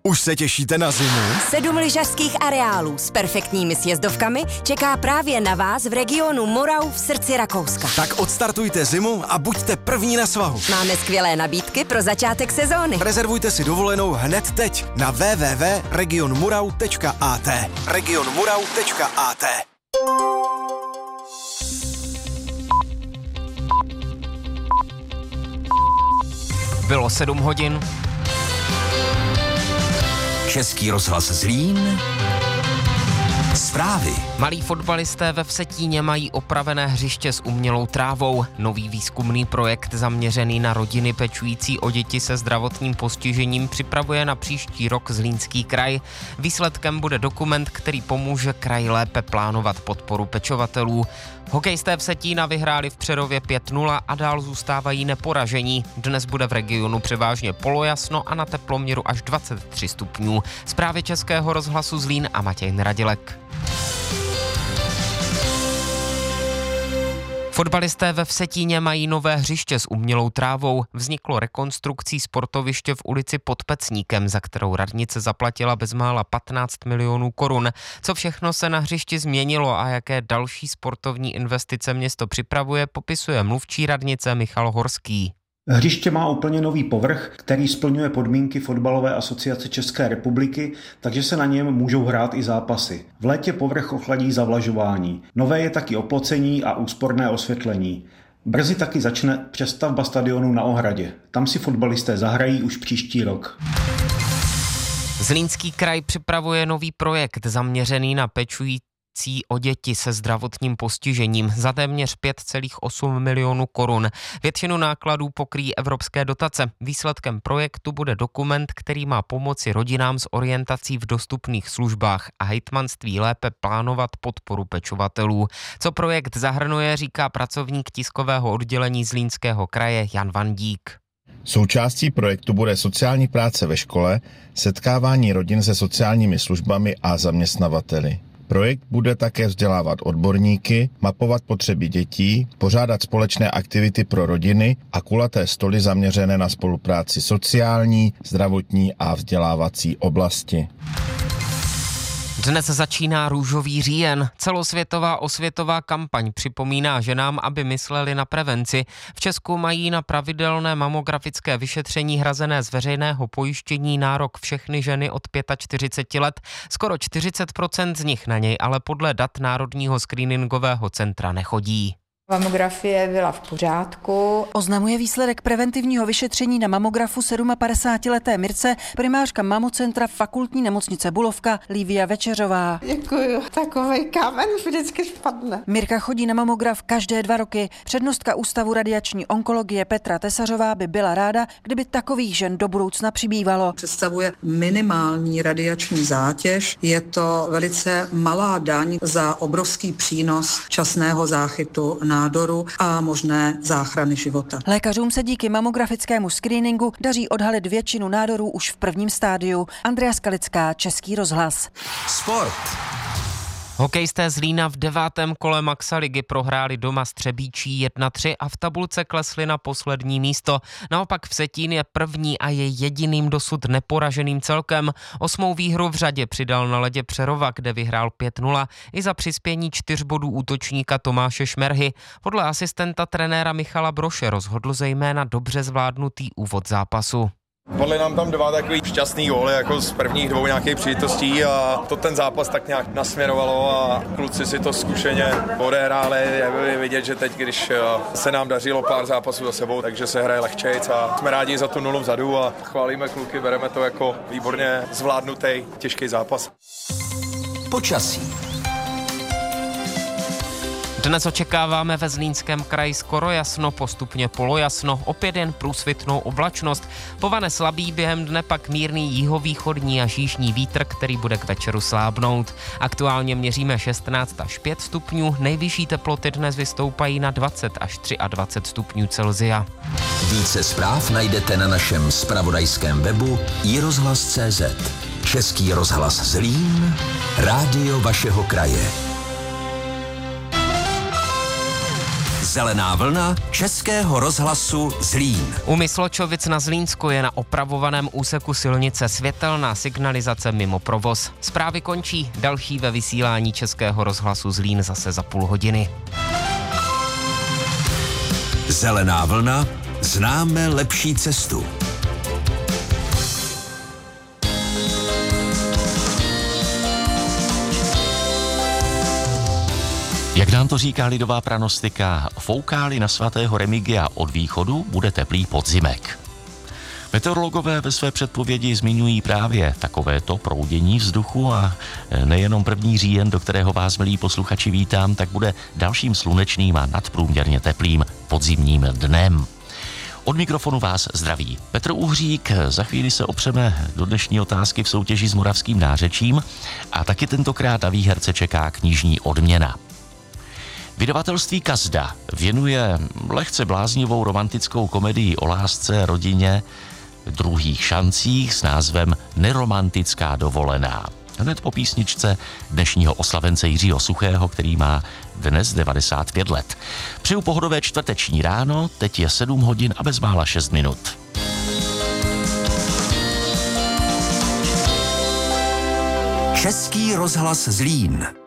Už se těšíte na zimu? 7 lyžařských areálů s perfektními sjezdovkami čeká právě na vás v regionu Morau v srdci Rakouska. Tak odstartujte zimu a buďte první na svahu. Máme skvělé nabídky pro začátek sezóny. Rezervujte si dovolenou hned teď na www.regionmurau.at. regionmurau.at. Bylo 7 hodin. Český rozhlas Zlín. Zprávy. Malí fotbalisté ve Vsetíně mají opravené hřiště s umělou trávou. Nový výzkumný projekt zaměřený na rodiny pečující o děti se zdravotním postižením připravuje na příští rok Zlínský kraj. Výsledkem bude dokument, který pomůže kraji lépe plánovat podporu pečovatelů. Hokejisté Vsetína vyhráli v Přerově 5-0 a dál zůstávají neporažení. Dnes bude v regionu převážně polojasno a na teploměru až 23 stupňů. Zprávy Českého rozhlasu Zlín a Matěj Neradilek. Fotbalisté ve Vsetíně mají nové hřiště s umělou trávou. Vzniklo rekonstrukcí sportoviště v ulici pod Pecníkem, za kterou radnice zaplatila bezmála 15 milionů korun. Co všechno se na hřišti změnilo a jaké další sportovní investice město připravuje, popisuje mluvčí radnice Michal Horský. Hřiště má úplně nový povrch, který splňuje podmínky Fotbalové asociace České republiky, takže se na něm můžou hrát i zápasy. V létě povrch ochladí zavlažování. Nové je taky oplocení a úsporné osvětlení. Brzy taky začne přestavba stadionu na Ohradě. Tam si fotbalisté zahrají už příští rok. Zlínský kraj připravuje nový projekt zaměřený na pečující o děti se zdravotním postižením za téměř 5,8 milionů korun. Většinu nákladů pokryjí evropské dotace. Výsledkem projektu bude dokument, který má pomoci rodinám s orientací v dostupných službách a hejtmanství lépe plánovat podporu pečovatelů. Co projekt zahrnuje, říká pracovník tiskového oddělení Zlínského kraje Jan Vandík. Součástí projektu bude sociální práce ve škole, setkávání rodin se sociálními službami a zaměstnavateli. Projekt bude také vzdělávat odborníky, mapovat potřeby dětí, pořádat společné aktivity pro rodiny a kulaté stoly zaměřené na spolupráci sociální, zdravotní a vzdělávací oblasti. Dnes začíná Růžový říjen. Celosvětová osvětová kampaň připomíná ženám, aby mysleli na prevenci. V Česku mají na pravidelné mamografické vyšetření hrazené z veřejného pojištění nárok všechny ženy od 45 let. Skoro 40% z nich na něj ale podle dat Národního screeningového centra nechodí. Mamografie byla v pořádku. Oznamuje výsledek preventivního vyšetření na mamografu 57leté Mirce primářka mamocentra Fakultní nemocnice Bulovka Lívia Večeřová. Děkuju, takovej kámen vždycky spadne. Mirka chodí na mamograf každé 2 roky. Přednostka Ústavu radiační onkologie Petra Tesařová by byla ráda, kdyby takových žen do budoucna přibývalo. Představuje minimální radiační zátěž. Je to velice malá daň za obrovský přínos včasného záchytu nádoru a možné záchrany života. Lékařům se díky mamografickému screeningu daří odhalit většinu nádorů už v prvním stádiu. Andrea Skalická, Český rozhlas. Sport. Hokejisté Zlína v 9. kole Maxa ligy prohráli doma s Třebíčí 1-3 a v tabulce klesli na poslední místo. Naopak Vsetín je první a je jediným dosud neporaženým celkem. 8. výhru v řadě přidal na ledě Přerova, kde vyhrál 5-0 i za přispění 4 bodů útočníka Tomáše Šmerhy. Podle asistenta trenéra Michala Broše rozhodl zejména dobře zvládnutý úvod zápasu. Padly nám tam 2 takový šťastný góly, jako z prvních 2 nějakých příležitostí a to ten zápas tak nějak nasměrovalo a kluci si to zkušeně odehráli. Je vidět, že teď, když se nám dařilo pár zápasů za sebou, takže se hraje lehčejc a jsme rádi za tu 0 vzadu a chválíme kluky, bereme to jako výborně zvládnutý těžký zápas. Počasí. Dnes očekáváme ve Zlínském kraji skoro jasno, postupně polojasno, opět jen průsvitnou oblačnost. Povane slabý, během dne pak mírný jihovýchodní až jižní vítr, který bude k večeru slábnout. Aktuálně měříme 16 až 5 stupňů, nejvyšší teploty dnes vystoupají na 20 až 23 stupňů Celsia. Více zpráv najdete na našem zpravodajském webu iRozhlas.cz. Český rozhlas Zlín, rádio vašeho kraje. Zelená vlna Českého rozhlasu Zlín. U Mysločovic na Zlínsku je na opravovaném úseku silnice světelná signalizace mimo provoz. Zprávy končí, další ve vysílání Českého rozhlasu Zlín zase za půl hodiny. Zelená vlna, známe lepší cestu. Jak nám to říká lidová pranostika, fouká-li na svatého Remigia od východu, bude teplý podzimek. Meteorologové ve své předpovědi zmiňují právě takovéto proudění vzduchu a nejenom 1. říjen, do kterého vás, milí posluchači, vítám, tak bude dalším slunečným a nadprůměrně teplým podzimním dnem. Od mikrofonu vás zdraví Petr Uhřík. Za chvíli se opřeme do dnešní otázky v soutěži s moravským nářečím a taky tentokrát na výherce čeká knižní odměna. Vydavatelství Kazda věnuje lehce bláznivou romantickou komedii o lásce, rodině, druhých šancích s názvem Neromantická dovolená. Hned po písničce dnešního oslavence Jiřího Suchého, který má dnes 95 let. Přeju pohodové čtvrteční ráno, teď je 7 hodin a bezmála 6 minut. Český rozhlas Zlín.